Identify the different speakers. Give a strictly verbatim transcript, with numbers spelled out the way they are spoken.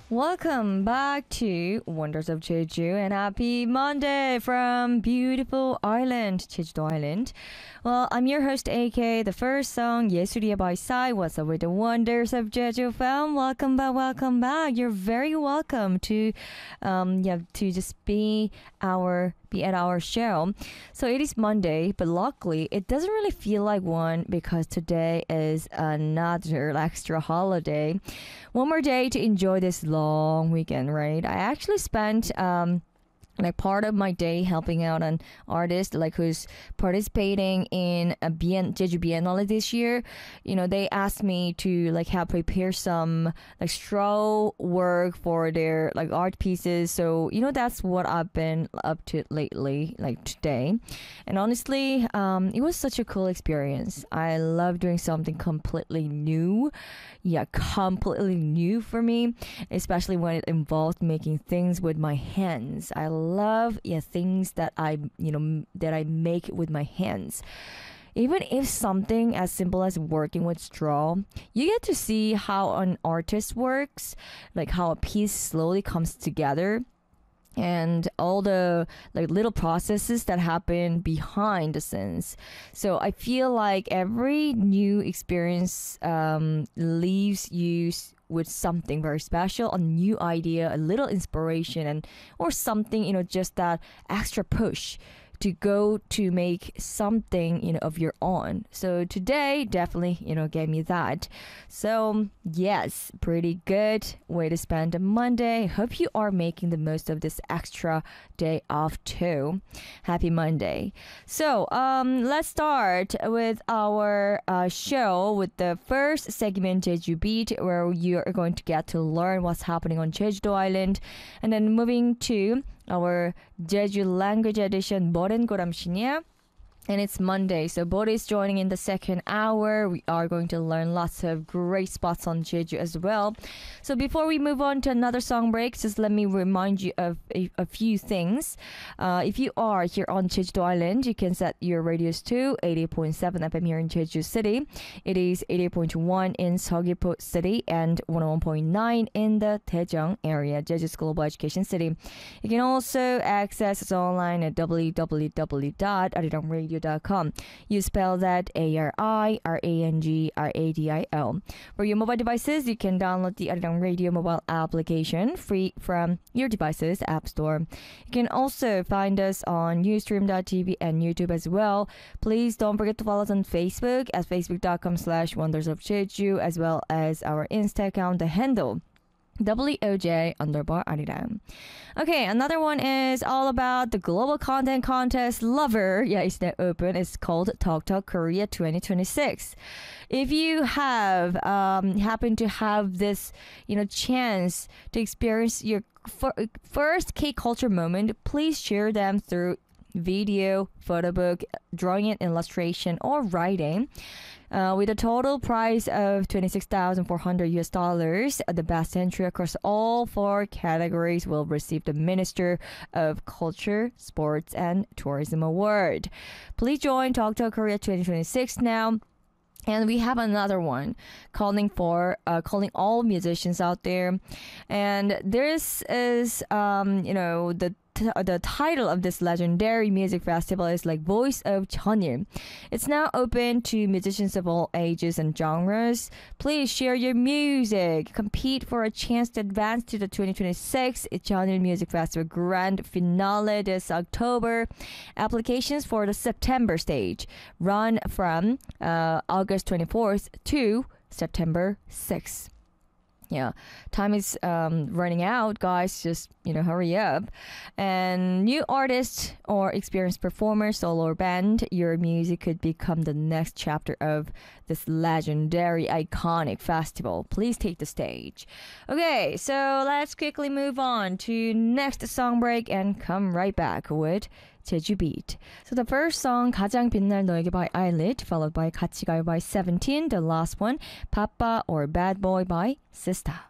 Speaker 1: Welcome back to Wonders of Jeju and happy Monday from beautiful island, Jeju Island. Well, I'm your host A K. The first song, 예술이야 by Psy. What's up with the Wonders of Jeju fam? Welcome back, welcome back. You're very welcome to, um, yeah, to just be our be at our show. So it is Monday, but luckily it doesn't really feel like one because today is another extra holiday. One more day to enjoy this long weekend, right? I actually spent um like part of my day helping out an artist like who's participating in a Bien Jeju Biennale this year. You know, they asked me to like help prepare some like straw work for their like art pieces. So you know that's what I've been up to lately, like today. And honestly, um, it was such a cool experience. I love doing something completely new. Yeah, completely new for me, especially when it involves making things with my hands. I love yeah things that I you know that I make with my hands. Even if something as simple as working with straw, you get to see how an artist works, like how a piece slowly comes together and all the like little processes that happen behind the scenes. So I feel like every new experience um, leaves you s- with something very special, a new idea, a little inspiration, and or something, you know, just that extra push to go to make something, you know, of your own. So today definitely, you know, gave me that. So yes, pretty good way to spend a Monday. Hope you are making the most of this extra day off too. Happy Monday. So um, let's start with our uh, show with the first segment, Jeju Beat, where you are going to get to learn what's happening on Jeju Island, and then moving to our Jeju language edition, Boren Goramshinya. And it's Monday, so Bori is joining in the second hour. We are going to learn lots of great spots on Jeju as well. So before we move on to another song break, just let me remind you of a, a few things. Uh, if you are here on Jeju Island, you can set your radios to eighty-eight point seven F M here in Jeju City. It is eighty-eight point one in Seogwipo City and one oh one point nine in the Daejeong area, Jeju's Global Education City. You can also access us online at w w w dot arirangradio dot com. You spell that A R I R A N G R A D I O. For your mobile devices, you can download the Arirang Radio mobile application free from your device's app store. You can also find us on Ustream dot T V and YouTube as well. Please don't forget to follow us on Facebook at facebook dot com slash wonders of Jeju, as well as our Insta account, the handle W O J underbar Arirang. Okay, another one is all about the Global Content Contest Lover. Yeah, it's now open. It's called Talk Talk Korea twenty twenty-six. If you have um, happen to have this, you know, chance to experience your f- first K-culture moment, please share them through video, photo book, drawing and illustration, or writing. Uh, with a total prize of twenty-six thousand four hundred U S dollars, the best entry across all four categories will receive the Minister of Culture, Sports, and Tourism Award. Please join Talk Talk Korea twenty twenty-six now. And we have another one calling for uh, calling all musicians out there. And this is, um, you know, the the title of this legendary music festival is like Voice of Cheonil. It's now open to musicians of all ages and genres. Please share your music. Compete for a chance to advance to the twenty twenty-six Cheonil Music Festival Grand Finale this October. Applications for the September stage run from uh, August twenty-fourth to September sixth. Yeah, time is um, running out, guys. Just, you know, hurry up. And new artists or experienced performer, solo or band, your music could become the next chapter of this legendary, iconic festival. Please take the stage. Okay, so let's quickly move on to next song break and come right back with Jeju Beat. So the first song, 가장 빛날 너에게 by Eyelid, followed by 같이 가요 by seventeen. The last one, Papa or Bad Boy by Sista.